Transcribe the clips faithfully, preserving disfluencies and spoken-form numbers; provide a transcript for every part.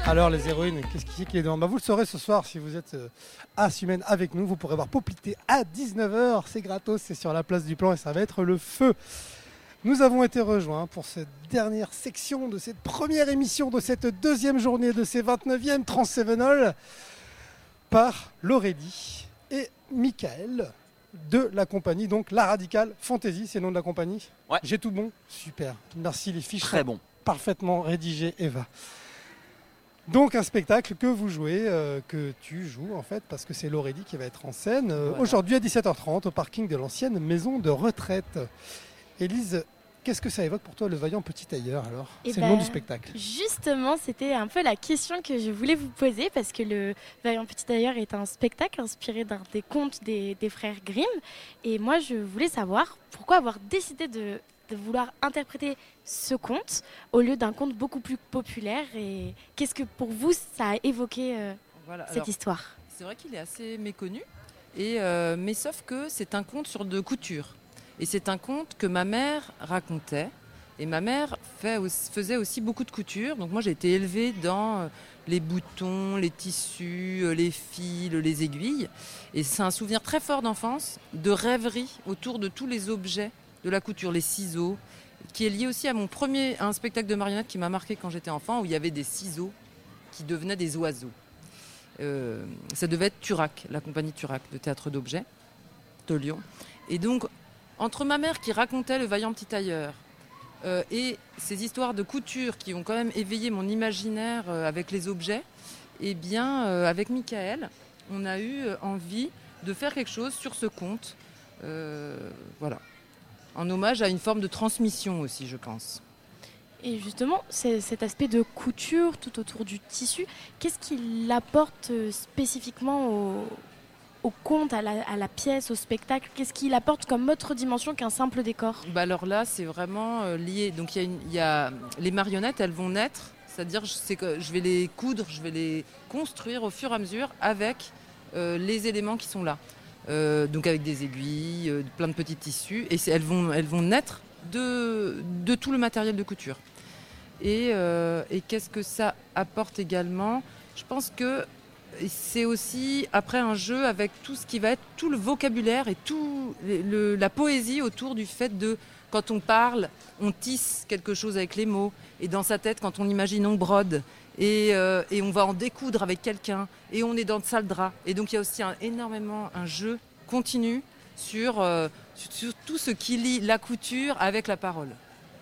Alors les héroïnes, qu'est-ce qui est qui est devant bah, vous le saurez ce soir si vous êtes euh, à Sumène avec nous. Vous pourrez voir Poplité à dix-neuf heures. C'est gratos, c'est sur la place du Plan et ça va être le feu. Nous avons été rejoints pour cette dernière section de cette première émission de cette deuxième journée de ces vingt-neuvième Trans-Cévenol par Laurélie et Michael de la compagnie, donc La Radicale Fantasy, c'est le nom de la compagnie. Ouais. J'ai tout bon. Super. Merci, les fiches Très sont bon. Parfaitement rédigées, Eva. Donc un spectacle que vous jouez, euh, que tu joues en fait, parce que c'est Laurélie qui va être en scène euh, Voilà. aujourd'hui à dix-sept heures trente au parking de l'ancienne maison de retraite. Élise, qu'est-ce que ça évoque pour toi le vaillant petit tailleur alors ? Eh C'est ben, le nom du spectacle. Justement, c'était un peu la question que je voulais vous poser parce que le Vaillant Petit Tailleur est un spectacle inspiré d'un des contes des, des frères Grimm. Et moi, je voulais savoir pourquoi avoir décidé de, de vouloir interpréter ce conte au lieu d'un conte beaucoup plus populaire. Et qu'est-ce que pour vous, ça a évoqué euh, Voilà, cette alors, histoire ? c'est vrai qu'il est assez méconnu, et, euh, mais sauf que c'est un conte sur de couture. Et c'est un conte que ma mère racontait. Et ma mère fait, faisait aussi beaucoup de couture. Donc moi, j'ai été élevée dans les boutons, les tissus, les fils, les aiguilles. Et c'est un souvenir très fort d'enfance, de rêverie autour de tous les objets de la couture, les ciseaux, qui est lié aussi à mon premier, à un spectacle de marionnettes qui m'a marqué quand j'étais enfant, où il y avait des ciseaux qui devenaient des oiseaux. Euh, ça devait être Turac, la compagnie Turac de théâtre d'objets de Lyon. Et donc, entre ma mère qui racontait le vaillant petit tailleur euh, et ces histoires de couture qui ont quand même éveillé mon imaginaire euh, avec les objets, eh bien, euh, avec Michael, on a eu envie de faire quelque chose sur ce conte. Euh, voilà. En hommage à une forme de transmission aussi, je pense. Et justement, c'est cet aspect de couture tout autour du tissu, qu'est-ce qu'il apporte spécifiquement au, au conte, à la, à la pièce, au spectacle ? Qu'est-ce qu'il apporte comme autre dimension qu'un simple décor ? Bah alors là, c'est vraiment euh, lié. Donc il y a une, il y a, les marionnettes, elles vont naître, c'est-à-dire c'est que je vais les coudre, je vais les construire au fur et à mesure avec euh, les éléments qui sont là. Euh, donc avec des aiguilles, euh, plein de petits tissus, et elles vont, elles vont naître de, de tout le matériel de couture. Et, euh, et qu'est-ce que ça apporte également ? Je pense que c'est aussi après un jeu avec tout ce qui va être tout le vocabulaire et tout le, la poésie autour du fait de quand on parle, on tisse quelque chose avec les mots, et dans sa tête quand on imagine on brode, et, euh, et on va en découdre avec quelqu'un, et on est dans le sale drap. Et donc il y a aussi un, énormément un jeu continu sur, euh, sur, sur tout ce qui lie la couture avec la parole.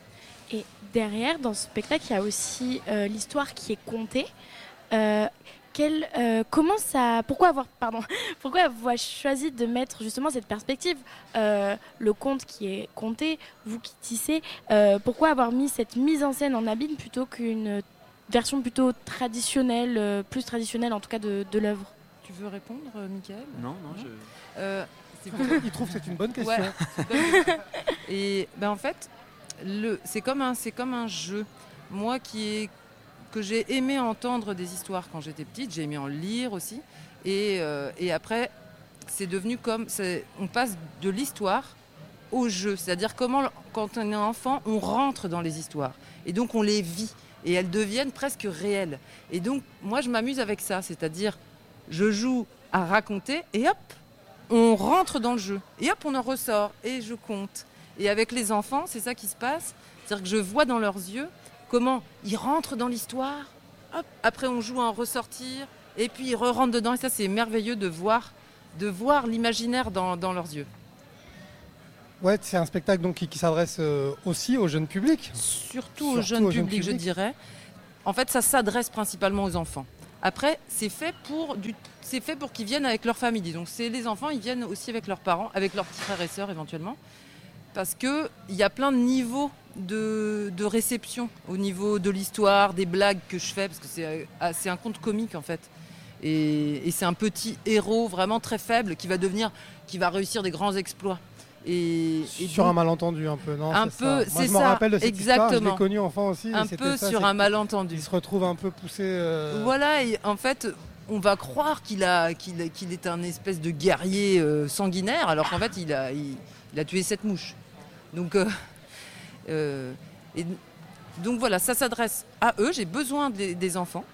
Et derrière, dans ce spectacle, il y a aussi euh, l'histoire qui est contée. Euh, quel, euh, comment ça, pourquoi avoir, pardon, pourquoi avoir choisi de mettre justement cette perspective, euh, le conte qui est conté, vous qui tissez, euh, pourquoi avoir mis cette mise en scène en abîme plutôt qu'une version plutôt traditionnelle, euh, plus traditionnelle en tout cas de, de l'œuvre ? Tu veux répondre, Michael ? Non, non, je... Euh, c'est Il trouve que c'est une bonne question. Ouais, c'est une bonne question. Et ben en fait, le, c'est comme un, c'est comme un jeu. Moi qui ai, que j'ai aimé entendre des histoires quand j'étais petite, j'ai aimé en lire aussi. Et, euh, et après, c'est devenu comme, c'est, on passe de l'histoire au jeu. C'est-à-dire comment, quand on est enfant, on rentre dans les histoires. Et donc on les vit. Et elles deviennent presque réelles. Et donc, moi, je m'amuse avec ça. C'est-à-dire, je joue à raconter et hop, on rentre dans le jeu. Et hop, on en ressort. Et je compte. Et avec les enfants, c'est ça qui se passe. C'est-à-dire que je vois dans leurs yeux comment ils rentrent dans l'histoire. Hop, après, on joue à en ressortir. Et puis, ils re-rentrent dedans. Et ça, c'est merveilleux de voir, de voir l'imaginaire dans, dans leurs yeux. Ouais, c'est un spectacle donc, qui, qui s'adresse euh, aussi au jeune public. Surtout, Surtout au jeune au jeune public, je public. dirais. En fait, ça s'adresse principalement aux enfants. Après, c'est fait pour, du, c'est fait pour qu'ils viennent avec leur famille. Donc, c'est les enfants, ils viennent aussi avec leurs parents, avec leurs petits frères et sœurs éventuellement. Parce qu'il y a plein de niveaux de, de réception au niveau de l'histoire, des blagues que je fais, parce que c'est, c'est un conte comique en fait. Et, et c'est un petit héros vraiment très faible qui va devenir, qui va réussir des grands exploits. Et, et sur donc, un malentendu un peu, non un c'est peu, ça. Moi, c'est je me ça, rappelle de cette histoire, je exactement. l'ai connu enfant aussi. Un et c'était peu ça, sur c'est un qu'il- malentendu. Il se retrouve un peu poussé. euh, Voilà, et en fait, on va croire qu'il, a, qu'il, qu'il est un espèce de guerrier euh, sanguinaire, alors qu'en fait, il a, il, il a tué sept mouches. Donc, euh, euh, et, donc voilà, ça s'adresse à eux. J'ai besoin des, des enfants.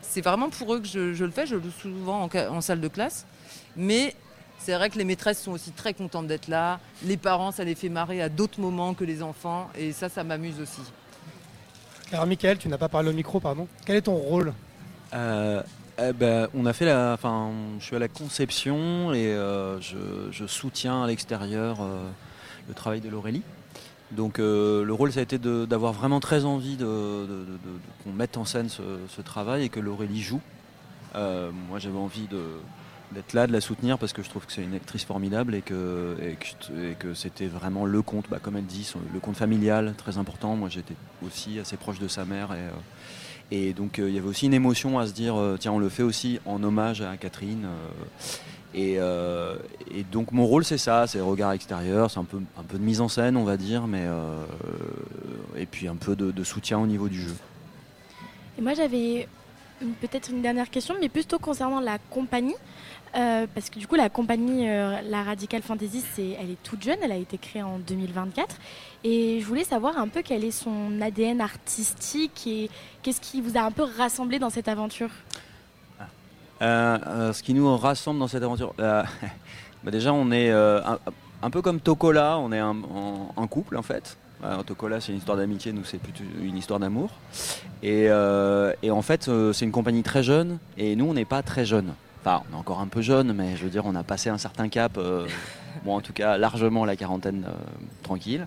c'est vraiment pour eux que je, je le fais. Je le joue souvent en, en salle de classe. Mais c'est vrai que les maîtresses sont aussi très contentes d'être là. Les parents, ça les fait marrer à d'autres moments que les enfants. Et ça, ça m'amuse aussi. Alors, Mickaël, tu n'as pas parlé au micro, pardon. Quel est ton rôle ? euh, eh ben, on a fait la, enfin, je suis à la conception et euh, je, je soutiens à l'extérieur euh, le travail de l'Aurélie. Donc euh, le rôle, ça a été de, d'avoir vraiment très envie de, de, de, de, qu'on mette en scène ce, ce travail et que l'Aurélie joue. Euh, moi, j'avais envie de, d'être là, de la soutenir parce que je trouve que c'est une actrice formidable et que, et que, et que c'était vraiment le conte, bah, comme elle dit, son, le conte familial, très important. Moi, j'étais aussi assez proche de sa mère et, euh, et donc il euh, y avait aussi une émotion à se dire, euh, tiens, on le fait aussi en hommage à Catherine. Euh, Et, euh, et donc mon rôle c'est ça, c'est le regard extérieur, c'est un peu, un peu de mise en scène on va dire, mais euh, et puis un peu de, de soutien au niveau du jeu. Et moi j'avais une, peut-être une dernière question, mais plutôt concernant la compagnie, euh, parce que du coup la compagnie euh, La Radicale Fantasy, c'est, elle est toute jeune, elle a été créée en deux mille vingt-quatre, et je voulais savoir un peu quel est son A D N artistique et qu'est-ce qui vous a un peu rassemblé dans cette aventure. Euh, euh, ce qui nous rassemble dans cette aventure, euh, bah déjà on est euh, un, un peu comme Tokola, on est un, un, un couple en fait. Euh, Tokola c'est une histoire d'amitié, nous c'est plutôt une histoire d'amour. Et, euh, et en fait euh, c'est une compagnie très jeune et nous on n'est pas très jeunes. Enfin on est encore un peu jeunes mais je veux dire on a passé un certain cap, euh, bon en tout cas largement la quarantaine euh, tranquille.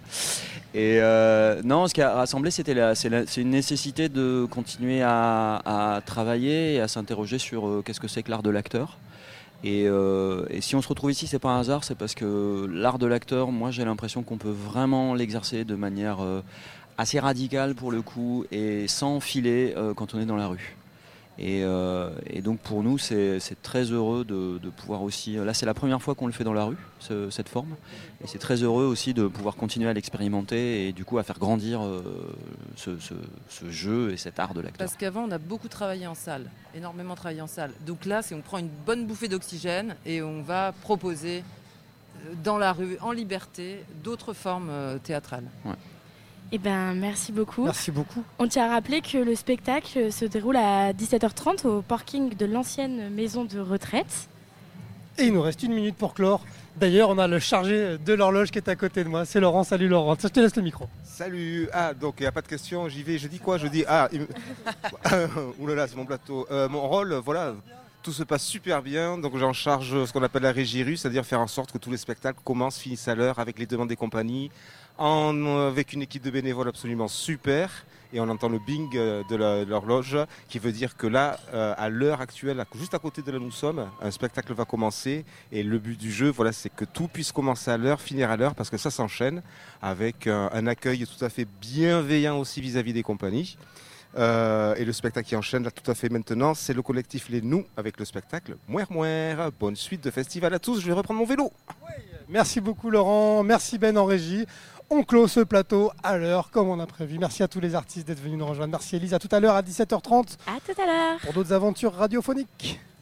Et euh, non, ce qui a rassemblé, c'était la, c'est, la, c'est une nécessité de continuer à, à travailler et à s'interroger sur euh, qu'est-ce que c'est que l'art de l'acteur. Et, euh, et si on se retrouve ici, c'est pas un hasard, c'est parce que l'art de l'acteur, moi j'ai l'impression qu'on peut vraiment l'exercer de manière euh, assez radicale pour le coup et sans filer euh, quand on est dans la rue. Et, euh, et donc pour nous c'est, c'est très heureux de, de pouvoir aussi, là c'est la première fois qu'on le fait dans la rue, ce, cette forme, et c'est très heureux aussi de pouvoir continuer à l'expérimenter et du coup à faire grandir euh, ce, ce, ce jeu et cet art de l'acteur. Parce qu'avant on a beaucoup travaillé en salle, énormément travaillé en salle, donc là c'est on prend une bonne bouffée d'oxygène et on va proposer dans la rue, en liberté, d'autres formes euh, théâtrales. Ouais. Eh ben, merci beaucoup. Merci beaucoup. On tient à rappeler que le spectacle se déroule à dix-sept heures trente au parking de l'ancienne maison de retraite. Et il nous reste une minute pour clore. D'ailleurs, on a le chargé de l'horloge qui est à côté de moi. C'est Laurent. Salut Laurent. Je te laisse le micro. Salut. Ah, donc il n'y a pas de question. J'y vais. Je dis quoi ? Je dis ah. Il... Ouh là là, c'est mon plateau. Euh, mon rôle, voilà. Tout se passe super bien, donc j'en charge ce qu'on appelle la régie russe, c'est-à-dire faire en sorte que tous les spectacles commencent, finissent à l'heure avec les demandes des compagnies, en, avec une équipe de bénévoles absolument super, et on entend le bing de, la, de l'horloge, qui veut dire que là, euh, à l'heure actuelle, juste à côté de là où nous sommes, un spectacle va commencer, et le but du jeu, voilà, c'est que tout puisse commencer à l'heure, finir à l'heure, parce que ça s'enchaîne avec un, un accueil tout à fait bienveillant aussi vis-à-vis des compagnies. Euh, et le spectacle qui enchaîne là tout à fait maintenant, c'est le collectif Les Nous avec le spectacle Mouer Mouer. Bonne suite de festival à tous, je vais reprendre mon vélo. Oui, merci beaucoup Laurent, merci Ben en régie. On clôt ce plateau à l'heure comme on a prévu. Merci à tous les artistes d'être venus nous rejoindre. Merci Elise, à tout à l'heure à dix-sept heures trente. À tout à l'heure. Pour d'autres aventures radiophoniques.